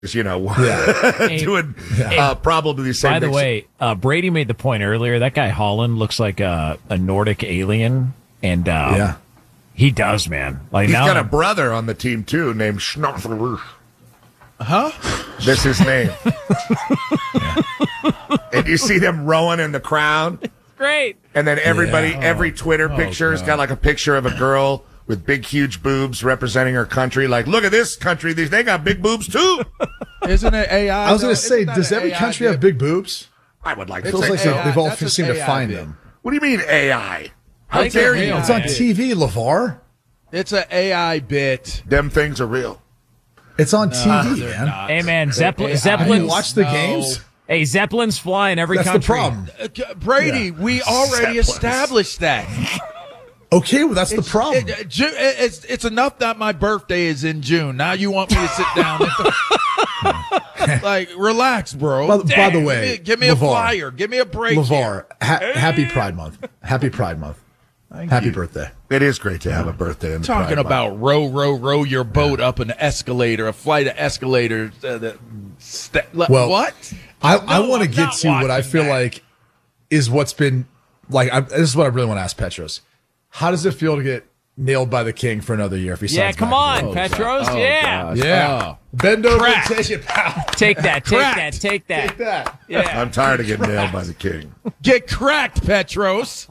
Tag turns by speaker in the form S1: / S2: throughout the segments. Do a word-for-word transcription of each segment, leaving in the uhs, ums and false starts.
S1: you know,
S2: Yeah.
S1: doing uh, probably the same
S3: By the
S1: thing.
S3: way, uh, Brady made the point earlier. That guy Holland looks like a, a Nordic alien, and uh,
S2: Yeah.
S3: he does, man. Like
S1: He's
S3: now,
S1: got a brother on the team, too, named Schnorfler.
S4: Huh?
S1: That's his name. And you see them rowing in the crowd.
S3: great.
S1: And then everybody,
S2: Yeah.
S1: every Twitter
S4: Oh,
S1: picture has
S4: God.
S1: got like a picture of a girl with big, huge boobs representing her country. Like, look at this country. These They got big boobs, too.
S4: Isn't it A I?
S2: I was going
S4: though?
S2: to say,
S4: Isn't that
S2: does
S4: an
S2: every
S4: A I
S2: country
S4: bit?
S2: have big boobs?
S1: I would like
S2: It
S1: to
S2: feels
S1: say
S2: like
S1: A I.
S2: they- they've all
S4: That's just
S2: seemed to
S4: A I
S2: find
S4: bit.
S2: them.
S1: What do you mean A I? How
S3: think
S1: dare
S3: they're
S1: you?
S3: real.
S2: It's on
S3: Yeah.
S2: T V, LeVar.
S4: It's an A I bit.
S1: Them things are real.
S2: It's on T V,
S4: They're
S2: man.
S4: not.
S3: Hey, man, Zeppelin,
S4: A I.
S2: Have
S3: Zeppelin.
S2: you watched the
S4: No.
S2: games?
S3: Hey, Zeppelin's fly in every
S2: That's
S3: country.
S2: the problem.
S4: Uh, c- Brady,
S2: Yeah.
S4: we already
S1: Zeppelins.
S4: established that.
S2: Okay, well, that's the problem.
S4: It- uh, Ju- it- it's, it's enough that my birthday is in June. Now you want me to sit down? and- like, relax, bro.
S2: By, by the
S4: Give
S2: way,
S4: me, give me a
S2: LeVar,
S4: flyer. Give me a break. here.
S2: LeVar, ha- happy Pride Month. Happy Pride Month. Happy
S4: you.
S2: birthday.
S1: It is great to have a birthday in the
S4: Talking
S1: Pride Month.
S4: about row, row, row your boat up an escalator, a flight of escalators. Uh, that, st-
S2: Well,
S4: what?
S2: I, I
S4: No,
S2: want to
S4: I'm
S2: get
S4: not
S2: to what I
S4: watching
S2: feel
S4: that.
S2: like is what's been like. I, this is what I really want to ask Petros. How does it feel to get nailed by the king for another year? If he
S3: Yeah,
S2: signs
S3: come
S2: back?
S3: on, Petros. yeah.
S4: gosh.
S2: Yeah,
S4: Oh.
S2: bend over
S4: Cracked.
S2: and take it, pal.
S3: Take that, take
S4: Cracked.
S3: that, take that.
S2: Take that.
S3: Yeah.
S1: I'm tired of getting nailed by the king.
S4: Get cracked, Petros.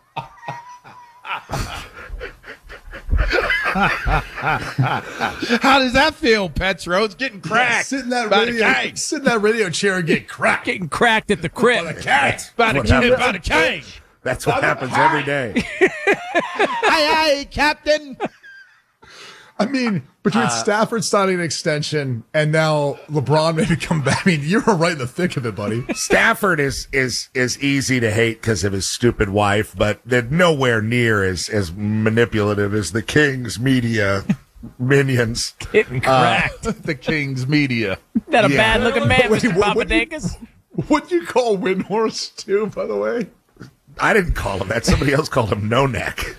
S4: How does that feel, Petros? Getting cracked.
S2: Sit in that
S4: by the
S2: radio.
S4: king.
S2: Sit in that radio chair and get cracked.
S3: Getting cracked at the crib.
S2: Cat.
S4: By the
S1: What
S4: king.
S1: happened?
S4: By the king.
S1: That's what happens every day.
S4: Aye, aye, Captain.
S2: I mean, between Stafford signing an extension and now LeBron maybe come back. I mean, you were right in the thick of it, buddy.
S1: Stafford is is is easy to hate because of his stupid wife, but they're nowhere near as as manipulative as the King's media minions.
S3: Getting cracked.
S4: The king's media.
S3: that a
S1: yeah.
S3: bad looking man,
S2: Wait,
S3: Mister
S2: what- what do you-
S3: Papadakis?
S2: What'd you call Windhorse too, by the way?
S1: I didn't call him that. Somebody else called him No Neck.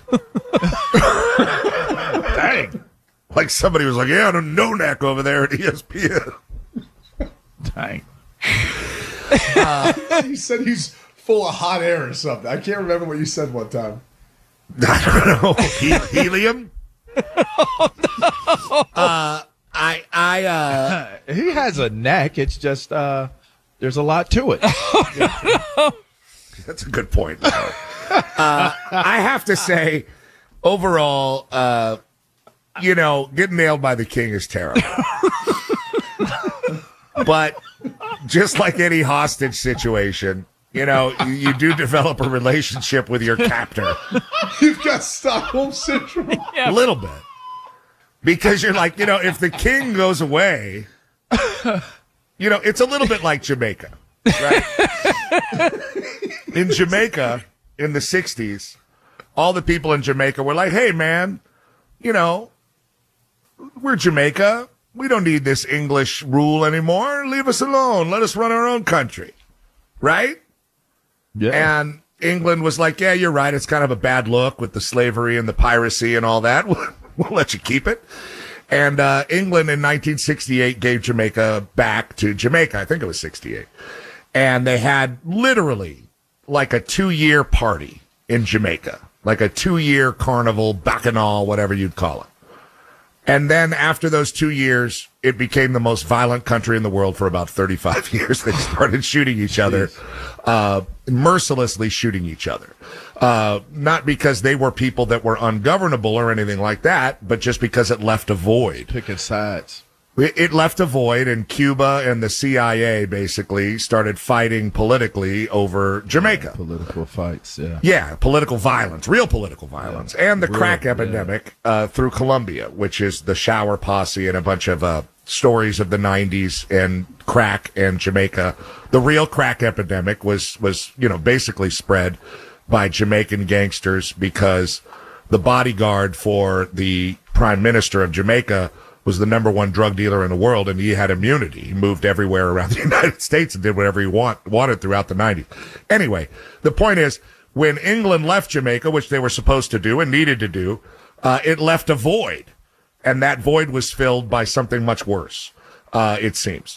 S4: Dang.
S1: Like somebody was like, "Yeah, No Neck over there at E S P N."
S4: Dang.
S2: You said he's full of hot air or something. I can't remember what you said one time.
S1: I don't know. He- helium. Uh, I I uh.
S4: He has a neck. It's just, uh, there's a lot to it.
S1: That's a good point. uh, I have to say, overall, uh, you know, getting nailed by the king is terrible. But just like any hostage situation, you know, you, you do develop a relationship with your captor
S2: You've got Stockholm syndrome.
S1: a little bit. Because you're like, you know, if the king goes away, you know, it's a little bit like Jamaica, right? In Jamaica in the sixties, all the people in Jamaica were like, hey, man, you know, we're Jamaica. We don't need this English rule anymore. Leave us alone. Let us run our own country. Right?
S4: Yeah.
S1: And England was like, yeah, you're right. It's kind of a bad look with the slavery and the piracy and all that. We'll, we'll let you keep it. And uh, England in nineteen sixty-eight gave Jamaica back to Jamaica. I think it was sixty-eight. And they had literally like a two-year party in Jamaica, like a two-year carnival, bacchanal, whatever you'd call it. And then after those two years, it became the most violent country in the world for about thirty-five years. They started shooting each other, uh, mercilessly shooting each other. Uh, not because they were people that were ungovernable or anything like that, but just because it left a void.
S4: Picking sides.
S1: It it left a void, and Cuba and the C I A basically started fighting politically over Jamaica.
S4: Political fights, yeah.
S1: Yeah, political violence, real political violence, and the
S4: Real,
S1: crack
S4: yeah.
S1: epidemic uh, through Colombia, which is the Shower Posse and a bunch of uh, stories of the nineties and crack and Jamaica. The real crack epidemic was was you know basically spread by Jamaican gangsters because the bodyguard for the prime minister of Jamaica was the number one drug dealer in the world, and he had immunity. He moved everywhere around the United States and did whatever he want, wanted throughout the nineties. Anyway, the point is, when England left Jamaica, which they were supposed to do and needed to do, uh, it left a void, and that void was filled by something much worse. uh, it seems.